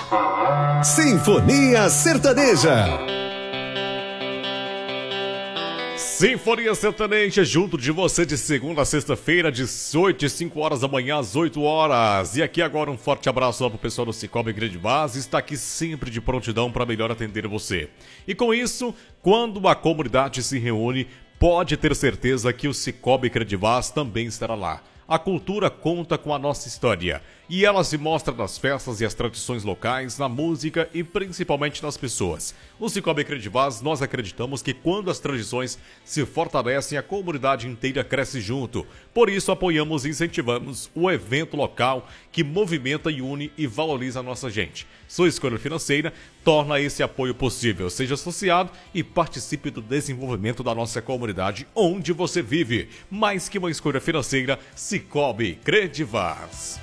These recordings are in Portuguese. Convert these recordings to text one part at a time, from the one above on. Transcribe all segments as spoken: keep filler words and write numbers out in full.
Sinfonia Sertaneja. Sinfonia Sertaneja, junto de você de segunda a sexta-feira, de oito e cinco horas da manhã às oito horas. E aqui agora um forte abraço lá pro pessoal do Cicobi Credivaz, está aqui sempre de prontidão para melhor atender você. E com isso, quando a comunidade se reúne, pode ter certeza que o Cicobi Credivaz também estará lá. A cultura conta com a nossa história e ela se mostra nas festas e as tradições locais, na música e principalmente nas pessoas. No Cicobi Credivaz, nós acreditamos que quando as tradições se fortalecem, a comunidade inteira cresce junto. Por isso, apoiamos e incentivamos o evento local que movimenta e une e valoriza a nossa gente. Sua escolha financeira torna esse apoio possível. Seja associado e participe do desenvolvimento da nossa comunidade onde você vive. Mais que uma escolha financeira, Cicobi Credivaz.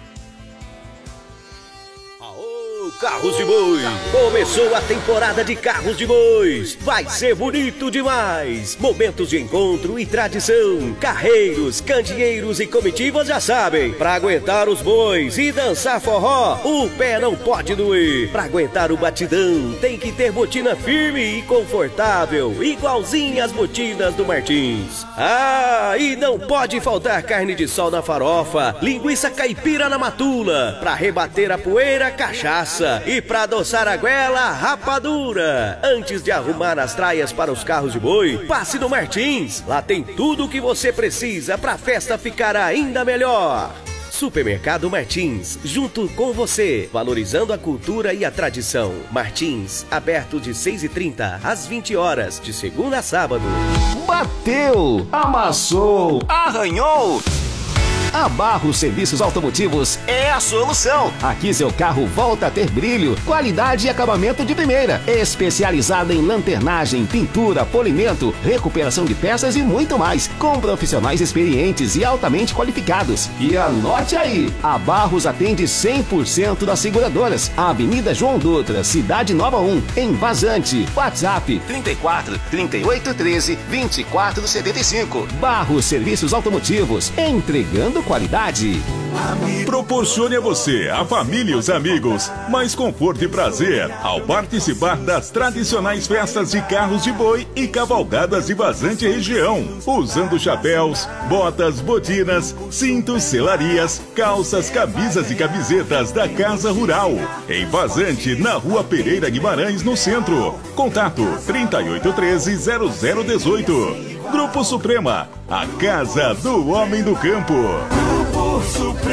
Carros de Boi. Começou a temporada de Carros de Bois. Vai ser bonito demais. Momentos de encontro e tradição. Carreiros, candeeiros e comitivas já sabem. Pra aguentar os bois e dançar forró, o pé não pode doer. Pra aguentar o batidão, tem que ter botina firme e confortável, igualzinha as botinas do Martins. Ah, e não pode faltar carne de sol na farofa, linguiça caipira na matula. Pra rebater a poeira, cachaça. E pra adoçar a goela, rapadura. Antes de arrumar as traias para os carros de boi, passe no Martins. Lá tem tudo o que você precisa pra festa ficar ainda melhor. Supermercado Martins, junto com você, valorizando a cultura e a tradição. Martins, aberto de seis e trinta às vinte horas, de segunda a sábado. Bateu, amassou, arranhou. A Barros Serviços Automotivos é a solução. Aqui seu carro volta a ter brilho, qualidade e acabamento de primeira. Especializada em lanternagem, pintura, polimento, recuperação de peças e muito mais. Com profissionais experientes e altamente qualificados. E anote aí, a Barros atende cem por cento das seguradoras. Avenida João Dutra, Cidade Nova um, em Vazante. WhatsApp trinta e quatro, trinta e oito, treze, vinte e quatro, setenta e cinco. Barros Serviços Automotivos, entregando qualidade. Proporcione a você, a família e os amigos mais conforto e prazer ao participar das tradicionais festas de carros de boi e cavalgadas de Vazante região, usando chapéus, botas, botinas, cintos, selarias, calças, camisas e camisetas da Casa Rural, em Vazante, na Rua Pereira Guimarães, no centro. Contato trinta e oito, treze, zero zero dezoito. Grupo Suprema, a casa do homem do campo. Grupo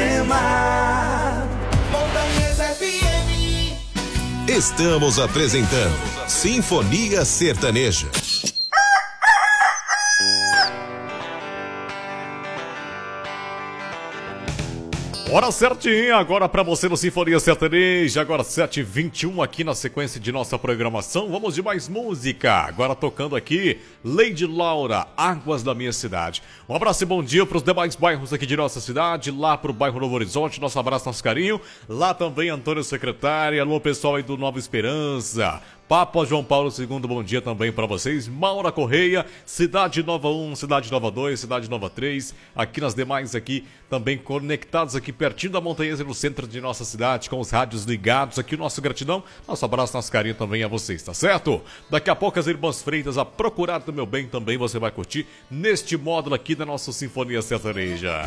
Suprema. Montanhas F M. Estamos apresentando Sinfonia Sertaneja. Hora certinha, agora pra você no Sinfonia Sertaneja, agora sete e vinte e um aqui na sequência de nossa programação. Vamos de mais música, agora tocando aqui Lady Laura, Águas da Minha Cidade. Um abraço e bom dia pros demais bairros aqui de nossa cidade, lá pro bairro Novo Horizonte, nosso abraço, nosso carinho. Lá também Antônio Secretária, alô pessoal aí do Nova Esperança. Papa João Paulo segundo, bom dia também para vocês. Maura Correia, Cidade Nova um, Cidade Nova dois, Cidade Nova três. Aqui nas demais aqui, também conectados aqui pertinho da Montanhesa, no centro de nossa cidade, com os rádios ligados aqui. O nosso gratidão, nosso abraço, nosso carinho também a vocês, tá certo? Daqui a pouco as Irmãs Freitas, a Procurar do Meu Bem também você vai curtir neste módulo aqui da nossa Sinfonia Sertaneja.